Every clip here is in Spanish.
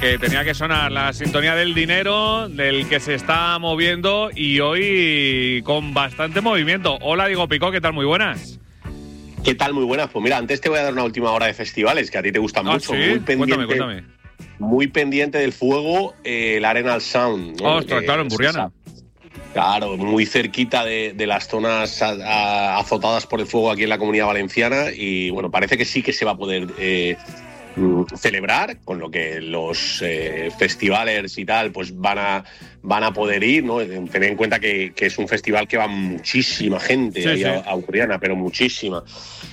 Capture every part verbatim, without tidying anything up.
que tenía que sonar la sintonía del dinero, del que se está moviendo y hoy con bastante movimiento. Hola, Diego Picó, ¿qué tal? Muy buenas. ¿Qué tal? Muy buenas. Pues mira, antes te voy a dar una última hora de festivales que a ti te gustan ah, mucho. ¿sí? Muy pendiente, cuéntame, cuéntame. Muy pendiente del fuego, eh, el Arenal Sound, ¿no? Ostras, eh, claro, en Burriana. Claro, muy cerquita de, de las zonas a, a, azotadas por el fuego aquí en la Comunidad Valenciana y bueno, parece que sí que se va a poder eh, celebrar, con lo que los eh, festivalers y tal pues van a van a poder ir, ¿no? Tener en cuenta que, que es un festival que va muchísima gente sí, ahí sí. a, a Burriana, pero muchísima.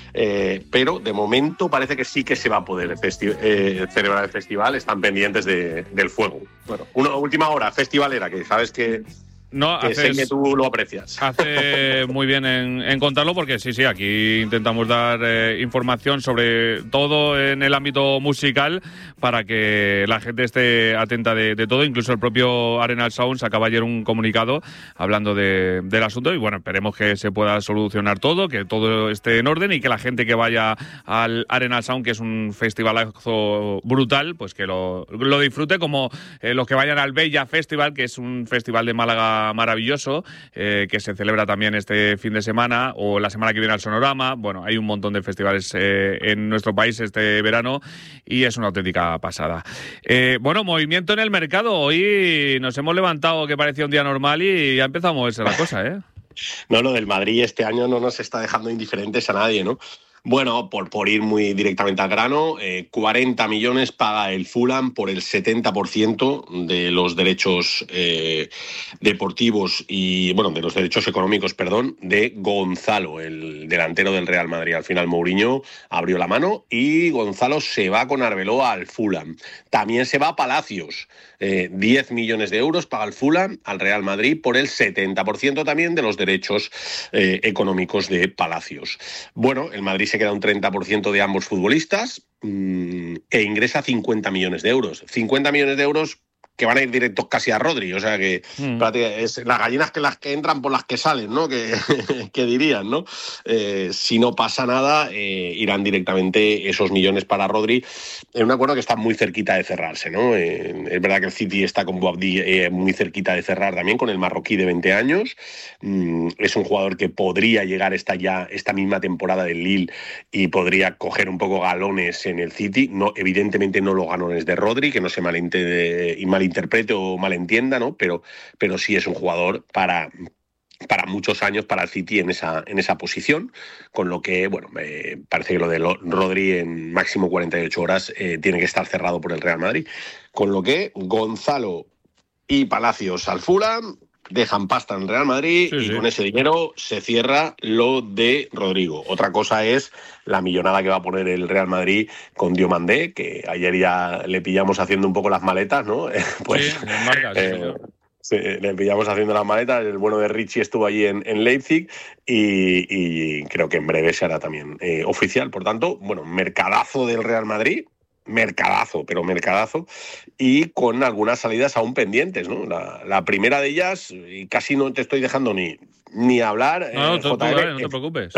Eh, pero de momento parece que sí que se va a poder festi- eh, celebrar el festival. Están pendientes de, del fuego. Bueno, una última hora festivalera que sabes que No, que haces, sé que tú lo aprecias. Hace muy bien en, en contarlo porque sí, sí, aquí intentamos dar eh, información sobre todo en el ámbito musical para que la gente esté atenta de, de todo. Incluso el propio Arenal Sound sacaba ayer un comunicado hablando de, del asunto y bueno, esperemos que se pueda solucionar todo, que todo esté en orden y que la gente que vaya al Arenal Sound, que es un festivalazo brutal, pues que lo, lo disfrute como eh, los que vayan al Bella Festival, que es un festival de Málaga maravilloso, eh, que se celebra también este fin de semana o la semana que viene al Sonorama. Bueno, hay un montón de festivales eh, en nuestro país este verano y es una auténtica pasada. Eh, bueno, movimiento en el mercado. Hoy nos hemos levantado que parecía un día normal y ya empezamos a moverse la cosa, ¿eh? No, lo del Madrid este año no nos está dejando indiferentes a nadie, ¿no? Bueno, por, por ir muy directamente al grano, eh, cuarenta millones paga el Fulham por el setenta por ciento de los derechos eh, deportivos y, bueno, de los derechos económicos, perdón, de Gonzalo, el delantero del Real Madrid. Al final Mourinho abrió la mano y Gonzalo se va con Arbeloa al Fulham. También se va a Palacios. Eh, diez millones de euros paga el Fulham al Real Madrid por el setenta por ciento también de los derechos eh, económicos de Palacios. Bueno, el Madrid se queda un treinta por ciento de ambos futbolistas mmm, e ingresa cincuenta millones de euros. cincuenta millones de euros que van a ir directos casi a Rodri, o sea que mm. es las gallinas que las que entran por las que salen, ¿no? Que, que dirían, ¿no? Eh, si no pasa nada, eh, irán directamente esos millones para Rodri, en un acuerdo que está muy cerquita de cerrarse, ¿no? Eh, es verdad que el City está con Boabdi eh, muy cerquita de cerrar también, con el marroquí de veinte años. Mm, es un jugador que podría llegar esta ya esta misma temporada del Lille y podría coger un poco galones en el City. No, evidentemente no los galones de Rodri, que no se malinte y mal interprete o malentienda, ¿no? Pero, pero sí es un jugador para, para muchos años para el City en esa, en esa posición, con lo que, bueno, me parece que lo de Rodri en máximo cuarenta y ocho horas eh, tiene que estar cerrado por el Real Madrid. Con lo que Gonzalo y Palacios al Fulham dejan pasta en el Real Madrid sí, y sí. con ese dinero se cierra lo de Rodrigo. Otra cosa es la millonada que va a poner el Real Madrid con Diomandé, que ayer ya le pillamos haciendo un poco las maletas, ¿no? pues sí, marca, sí, eh, sí, le pillamos haciendo las maletas. El bueno de Richie estuvo allí en, en Leipzig y, y creo que en breve se hará también eh, oficial. Por tanto, bueno, mercadazo del Real Madrid. Mercadazo, pero mercadazo, y con algunas salidas aún pendientes, ¿no? La, la primera de ellas, y casi no te estoy dejando ni, ni hablar. No, eh, tú, J L, tú, no te preocupes.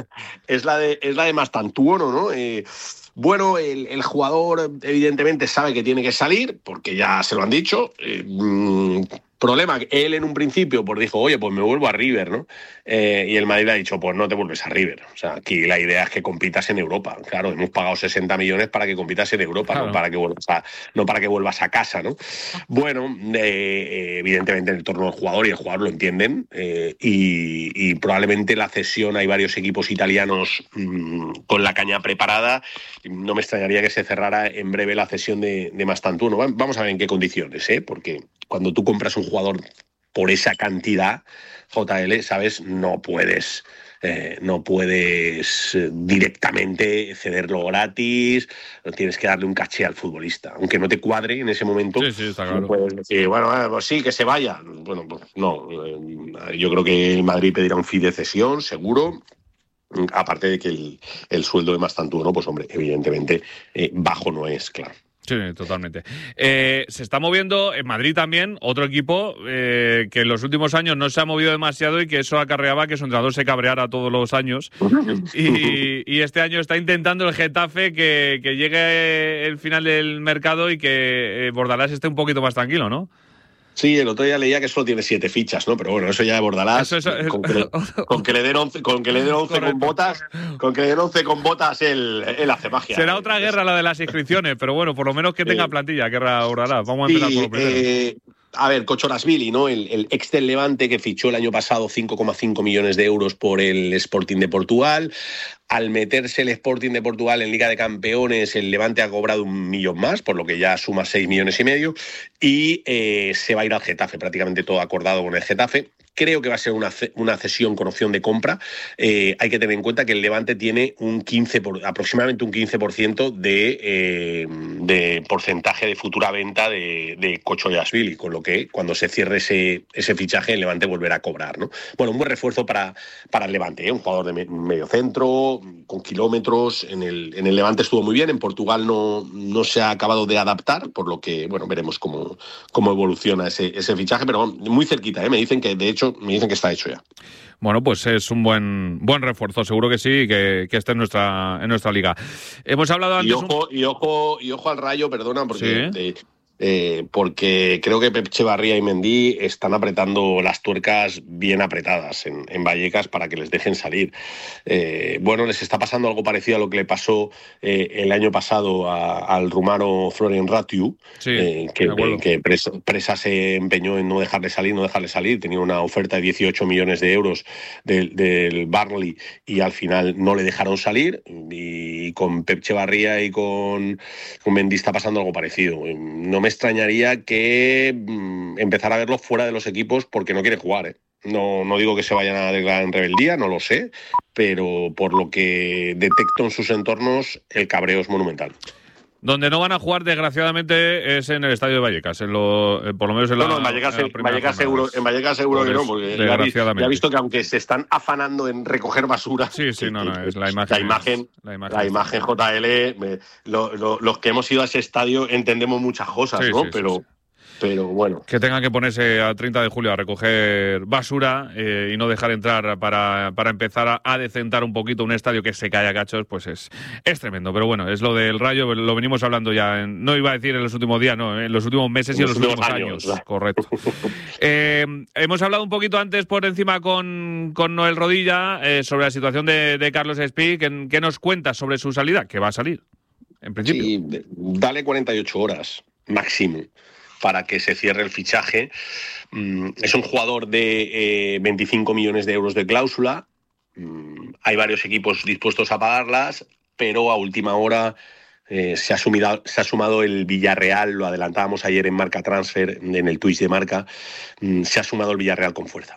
es la de es la de Mastantuono, ¿no? Eh, bueno, el, el jugador evidentemente sabe que tiene que salir, porque ya se lo han dicho. Eh, mmm, Problema, él en un principio pues dijo, oye, pues me vuelvo a River, ¿no? Eh, y el Madrid le ha dicho, pues no te vuelves a River. O sea, aquí la idea es que compitas en Europa. Claro, hemos pagado sesenta millones para que compitas en Europa, claro. no, para que vuelvas a, no para que vuelvas a casa, ¿no? Bueno, eh, evidentemente en el torno del jugador y el jugador lo entienden eh, y, y probablemente la cesión, hay varios equipos italianos mmm, con la caña preparada. No me extrañaría que se cerrara en breve la cesión de, de Mastantuono. Vamos a ver en qué condiciones, ¿eh? Porque cuando tú compras un jugador por esa cantidad, J L, ¿sabes? No puedes, eh, no puedes directamente cederlo gratis, tienes que darle un caché al futbolista, aunque no te cuadre en ese momento. Sí, sí, está claro. No puedes decir, bueno, eh, pues sí, que se vaya. Bueno, pues no. Eh, yo creo que el Madrid pedirá un fee de cesión, seguro. Aparte de que el, el sueldo de Mastantuono, pues hombre, evidentemente eh, bajo no es, claro. Sí, totalmente. Eh, se está moviendo en Madrid también otro equipo eh, que en los últimos años no se ha movido demasiado y que eso acarreaba que su entrenador se cabreara todos los años. Y, y este año está intentando el Getafe que, que llegue el final del mercado y que eh, Bordalás esté un poquito más tranquilo, ¿no? Sí, el otro día leía que solo tiene siete fichas, ¿no? Pero bueno, eso ya de Bordalás, eso, eso, con, que le, con que le den once, con que le den once con botas, con que le den once con botas, él, él hace magia. Será otra guerra la de las inscripciones, pero bueno, por lo menos que tenga plantilla, guerra Bordalás. Vamos a empezar sí, por lo primero. Eh, a ver, Kochorashvili, ¿no? El, el ex del Levante que fichó el año pasado cinco coma cinco millones de euros por el Sporting de Portugal. Al meterse el Sporting de Portugal en Liga de Campeones, el Levante ha cobrado un millón más, por lo que ya suma seis millones y medio, y eh, se va a ir al Getafe, prácticamente todo acordado con el Getafe. Creo que va a ser una, una cesión con opción de compra. Eh, hay que tener en cuenta que el Levante tiene un quince por, aproximadamente un quince por ciento de, eh, de porcentaje de futura venta de, de Kochorashvili, con lo que cuando se cierre ese, ese fichaje el Levante volverá a cobrar, ¿no? Bueno, un buen refuerzo para, para el Levante, ¿eh? Un jugador de me, medio centro, con kilómetros. En el, en el Levante estuvo muy bien, en Portugal no, no se ha acabado de adaptar, por lo que, bueno, veremos cómo, cómo evoluciona ese, ese fichaje, pero muy cerquita, ¿eh? Me dicen que, de hecho, me dicen que está hecho ya. Bueno, pues es un buen buen refuerzo, seguro que sí, que, que esté en nuestra en nuestra liga. Hemos hablado antes... Y ojo, un... y ojo, y ojo al Rayo, perdona, porque... ¿Sí? de... Eh, porque creo que Pep Echevarría y Mendy están apretando las tuercas bien apretadas en, en Vallecas para que les dejen salir. Eh, bueno, les está pasando algo parecido a lo que le pasó eh, el año pasado a, al rumano Florian Ratiu, sí, eh, que, eh, que Presa, Presa se empeñó en no dejarle salir, no dejarle salir. Tenía una oferta de dieciocho millones de euros del, del Burnley y al final no le dejaron salir. Y con Pep Echevarría y con, con Mendy está pasando algo parecido. No me extrañaría que mmm, empezara a verlo fuera de los equipos porque no quiere jugar, ¿eh? No, no digo que se vayan a declarar en rebeldía, no lo sé, pero por lo que detecto en sus entornos, el cabreo es monumental. Donde no van a jugar, desgraciadamente, es en el estadio de Vallecas, en lo, por lo menos en la. No, no, en Vallecas, en Vallecas seguro, en Vallecas seguro que no, porque ya, vi, ya he visto que aunque se están afanando en recoger basura. Sí, sí, que, no, no, que, es la imagen. La imagen, es, la imagen, la imagen J L, me, lo, lo, los que hemos ido a ese estadio entendemos muchas cosas, sí, ¿no? Sí, pero. Sí, sí. Pero bueno. Que tengan que ponerse a treinta de julio a recoger basura eh, y no dejar entrar para, para empezar a, a decentar un poquito un estadio que se cae a cachos, pues es, es tremendo. Pero bueno, es lo del Rayo, lo venimos hablando ya, en, no iba a decir en los últimos días, no, en los últimos meses en y en los últimos años. años. Correcto. eh, hemos hablado un poquito antes por encima con, con Noel Rodilla eh, sobre la situación de, de Carlos Espí. ¿Qué, ¿Qué nos cuentas sobre su salida? Que va a salir, en principio. Sí, dale cuarenta y ocho horas máximo para que se cierre el fichaje. Mm, es un jugador de eh, veinticinco millones de euros de cláusula. Mm, hay varios equipos dispuestos a pagarlas, pero a última hora eh, se, ha sumido, se ha sumado el Villarreal, lo adelantábamos ayer en Marca Transfer, en el Twitch de Marca, mm, se ha sumado el Villarreal con fuerza.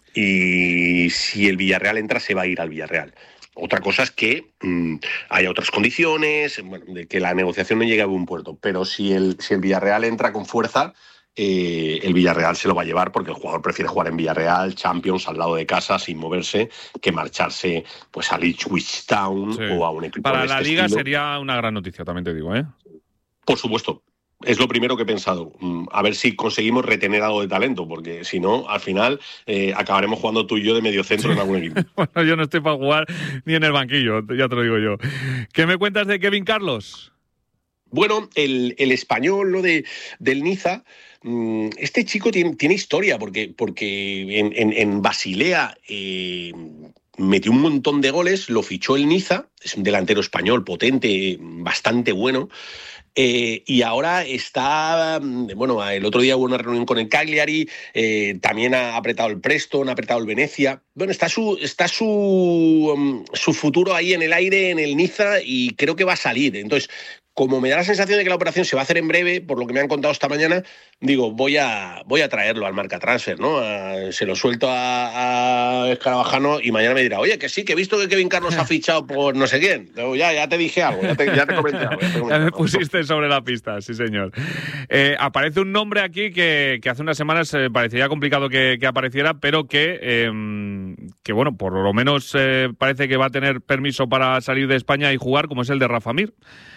Y si el Villarreal entra, se va a ir al Villarreal. Otra cosa es que mmm, haya otras condiciones, bueno, de que la negociación no llegue a buen puerto. Pero si el, si el Villarreal entra con fuerza, eh, el Villarreal se lo va a llevar porque el jugador prefiere jugar en Villarreal, Champions, al lado de casa, sin moverse, que marcharse pues a Ipswich Town sí. o a un equipo Para de la este Liga estilo. Sería una gran noticia, también te digo, ¿eh? Por supuesto. Es lo primero que he pensado. A ver si conseguimos retener algo de talento, porque si no, al final eh, acabaremos jugando tú y yo de medio centro en algún equipo. Bueno, yo no estoy para jugar ni en el banquillo, ya te lo digo yo. ¿Qué me cuentas de Kevin Carlos? Bueno, el, el español, lo de, del Niza, este chico tiene, tiene historia, porque, porque en, en, en Basilea eh, metió un montón de goles, lo fichó el Niza, es un delantero español potente, bastante bueno. Eh, y ahora está, bueno, el otro día hubo una reunión con el Cagliari, eh, también ha apretado el Preston, ha apretado el Venecia. Bueno, está su está su, um, su futuro ahí en el aire, en el Niza, y creo que va a salir. Entonces, como me da la sensación de que la operación se va a hacer en breve, por lo que me han contado esta mañana, digo, voy a, voy a traerlo al Marca Transfer, ¿no? A, se lo suelto a, a Escarabajano y mañana me dirá, oye, que sí, que he visto que Kevin Carlos ha fichado por no sé quién. Digo, ya, ya te dije algo, ya te, ya te comenté algo. Ya, te comenté ya me algo. pusiste sobre la pista, sí señor. Eh, aparece un nombre aquí que, que hace unas semanas eh, parecería complicado que, que apareciera, pero que, eh, que, bueno, por lo menos eh, parece que va a tener permiso para salir de España y jugar, como es el de Rafa Mir.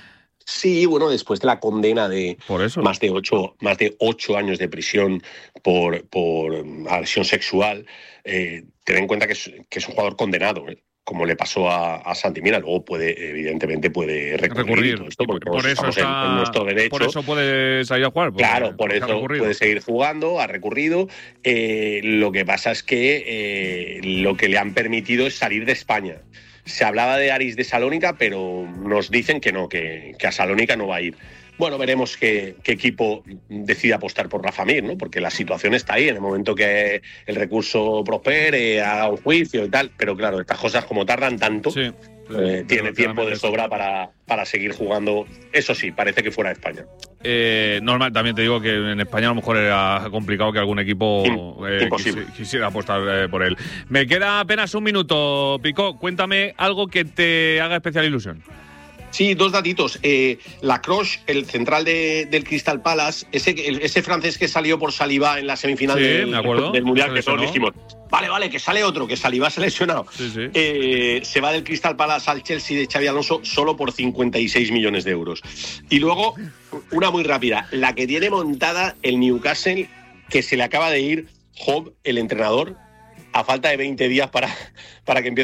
Sí, bueno, después de la condena de por eso. más de ocho, más de ocho años de prisión por, por agresión sexual, eh, ten en cuenta que es, que es un jugador condenado, ¿eh? Como le pasó a, a Santi Mina. Luego puede, evidentemente, puede recurrir, recurrir. Todo esto porque por eso está, en, en nuestro derecho. Por eso puede salir a jugar. Claro, por eso puede seguir jugando, ha recurrido. Eh, lo que pasa es que eh, lo que le han permitido es salir de España. Se hablaba de Aris de Salónica, pero nos dicen que no, que, que a Salónica no va a ir. Bueno, veremos qué, qué equipo decide apostar por Rafa Mir, ¿no? Porque la situación está ahí, en el momento que el recurso prospere, haga un juicio y tal. Pero claro, estas cosas como tardan tanto, sí, eh, tiene tiempo de sobra para, para seguir jugando. Eso sí, parece que fuera de España. Eh, normal, también te digo que en España a lo mejor era complicado que algún equipo eh, quisi, quisiera apostar eh, por él. Me queda apenas un minuto, Picó. Cuéntame algo que te haga especial ilusión. Sí, dos datitos. Eh, Lacroix, el central de, del Crystal Palace, ese, el, ese francés que salió por Saliba en la semifinal sí, del, del Mundial, que todos dijimos, vale, vale, que sale otro, que Saliba se ha lesionado. Sí, sí. Eh, se va del Crystal Palace al Chelsea de Xabi Alonso solo por cincuenta y seis millones de euros. Y luego, una muy rápida, la que tiene montada el Newcastle, que se le acaba de ir Job, el entrenador, a falta de veinte días para, para que empiece